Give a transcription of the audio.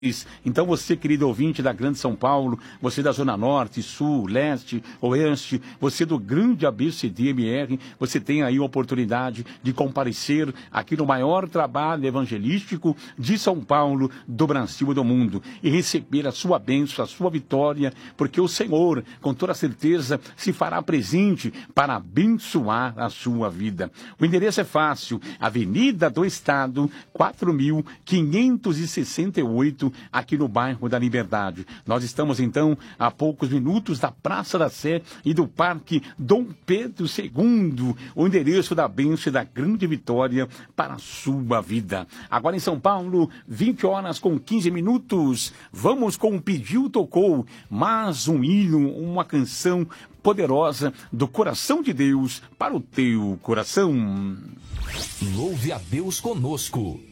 Então você, querido ouvinte da Grande São Paulo, você da Zona Norte, Sul, Leste, Oeste, você do grande ABCDMR, você tem aí a oportunidade de comparecer aqui no maior trabalho evangelístico de São Paulo, do Brasil e do mundo, e receber a sua bênção, a sua vitória, porque o Senhor, com toda certeza, se fará presente para abençoar a sua vida. O endereço é fácil, Avenida do Estado, 4.568, aqui no bairro da Liberdade. Nós estamos, então, a poucos minutos da Praça da Sé e do Parque Dom Pedro II, o endereço da bênção e da grande vitória para a sua vida. Agora em São Paulo, 20h15. Vamos com o Pediu Tocou, mais um hino, uma canção poderosa do coração de Deus para o teu coração. Louve a Deus conosco.